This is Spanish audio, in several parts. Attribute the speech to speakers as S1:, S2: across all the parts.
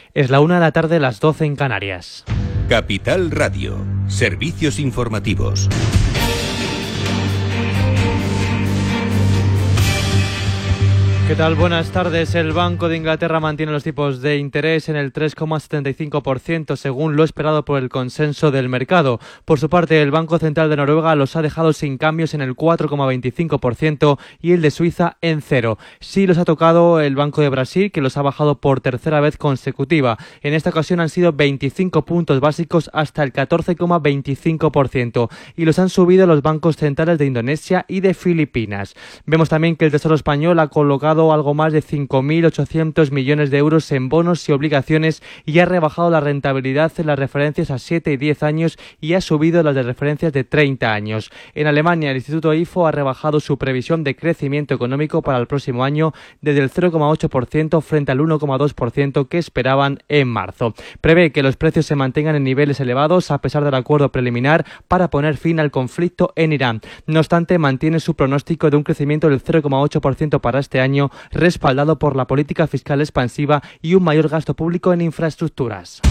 S1: Es la 1 de la tarde, las 12 en Canarias.
S2: Capital Radio, servicios informativos.
S1: ¿Qué tal? Buenas tardes. El Banco de Inglaterra mantiene los tipos de interés en el 3,75% según lo esperado por el consenso del mercado. Por su parte, el Banco Central de Noruega los ha dejado sin cambios en el 4,25% y el de Suiza en 0. Sí los ha tocado el Banco de Brasil, que los ha bajado por tercera vez consecutiva. En esta ocasión han sido 25 puntos básicos hasta el 14,25% y los han subido los bancos centrales de Indonesia y de Filipinas. Vemos también que el Tesoro Español ha colocado algo más de 5.800 millones de euros en bonos y obligaciones y ha rebajado la rentabilidad en las referencias a 7 y 10 años y ha subido las de referencias de 30 años. En Alemania, el Instituto IFO ha rebajado su previsión de crecimiento económico para el próximo año desde el 0,8% frente al 1,2% que esperaban en marzo. Prevé que los precios se mantengan en niveles elevados a pesar del acuerdo preliminar para poner fin al conflicto en Irán. No obstante, mantiene su pronóstico de un crecimiento del 0,8% para este año, respaldado por la política fiscal expansiva y un mayor gasto público en infraestructuras.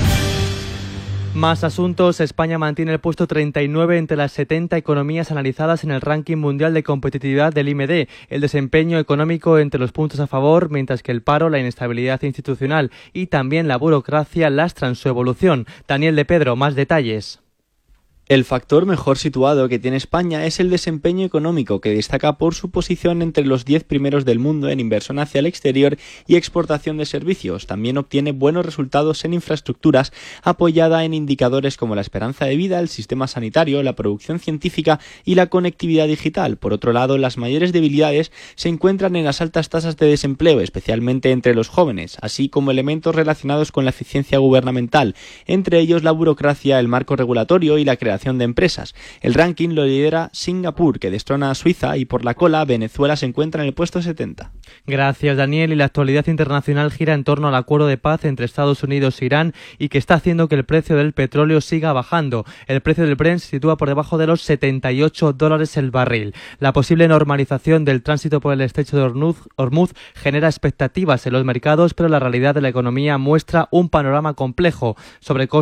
S1: Más asuntos. España mantiene el puesto 39 entre las 70 economías analizadas en el ranking mundial de competitividad del IMD. El desempeño económico entre los puntos a favor, mientras que el paro, la inestabilidad institucional y también la burocracia lastran su evolución. Daniel de Pedro, más detalles.
S3: El factor mejor situado que tiene España es el desempeño económico, que destaca por su posición entre los 10 primeros del mundo en inversión hacia el exterior y exportación de servicios. También obtiene buenos resultados en infraestructuras, apoyada en indicadores como la esperanza de vida, el sistema sanitario, la producción científica y la conectividad digital. Por otro lado, las mayores debilidades se encuentran en las altas tasas de desempleo, especialmente entre los jóvenes, así como elementos relacionados con la eficiencia gubernamental, entre ellos la burocracia, el marco regulatorio y la creación de empresas. El ranking lo lidera Singapur, que destrona a Suiza, y por la cola Venezuela se encuentra en el puesto 70.
S1: Gracias, Daniel. Y la actualidad internacional gira en torno al acuerdo de paz entre Estados Unidos e Irán y que está haciendo que el precio del petróleo siga bajando. El precio del Brent se sitúa por debajo de los $78 el barril. La posible normalización del tránsito por el estrecho de Hormuz genera expectativas en los mercados, pero la realidad de la economía muestra un panorama complejo. Sobre